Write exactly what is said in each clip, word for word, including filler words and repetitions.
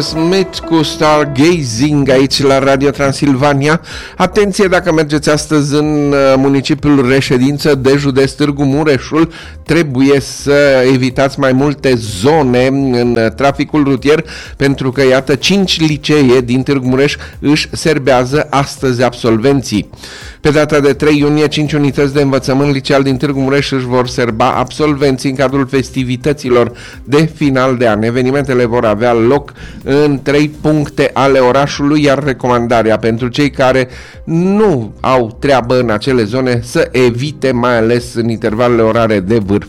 Smith cu Stargazing aici la Radio Transilvania. Atenție, dacă mergeți astăzi în municipiul reședință de județ Târgu Mureșul, trebuie să evitați mai multe zone în traficul rutier, pentru că, iată, cinci licee din Târgu Mureș își serbează astăzi absolvenții. Pe data de trei iunie, cinci unități de învățământ liceal din Târgu Mureș își vor serba absolvenții în cadrul festivităților de final de an. Evenimentele vor avea loc în trei puncte ale orașului, iar recomandarea pentru cei care nu au treabă în acele zone să evite, mai ales în intervalele orare de vârf.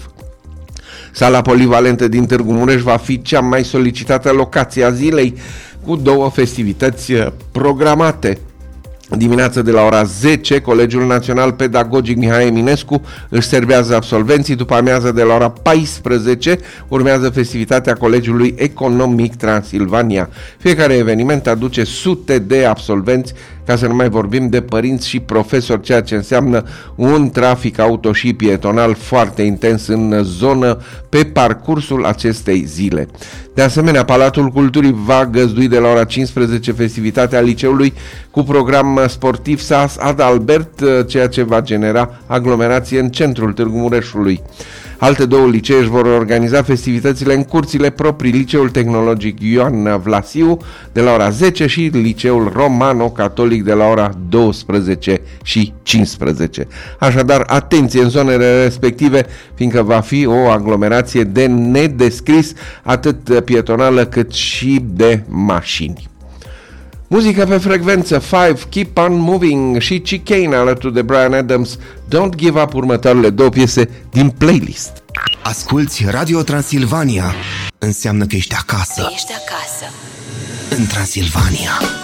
Sala polivalentă din Târgu Mureș va fi cea mai solicitată locație a zilei, cu două festivități programate. Dimineața de la ora zece, Colegiul Național Pedagogic Mihai Eminescu își serbează absolvenții. După amiază de la ora paisprezece urmează festivitatea Colegiului Economic Transilvania. Fiecare eveniment aduce sute de absolvenți, ca să nu mai vorbim de părinți și profesori, ceea ce înseamnă un trafic auto și pietonal foarte intens în zonă pe parcursul acestei zile. De asemenea, Palatul Culturii va găzdui de la ora cincisprezece festivitatea liceului cu program sportiv S A S Adalbert, ceea ce va genera aglomerație în centrul Târgu Mureșului. Alte două licee își vor organiza festivitățile în curțile proprii, Liceul Tehnologic Ioan Vlasiu de la ora zece și Liceul Romano-Catolic de la ora douăsprezece și cincisprezece. Așadar, atenție în zonele respective, fiindcă va fi o aglomerație de nedescris, atât pietonală cât și de mașini. Muzică pe frecvență, Five, Keep on Moving și Chicane alături de Bryan Adams, Don't Give Up, următoarele două piese din playlist. Asculți Radio Transilvania, înseamnă că ești acasă. Ești acasă. În Transilvania.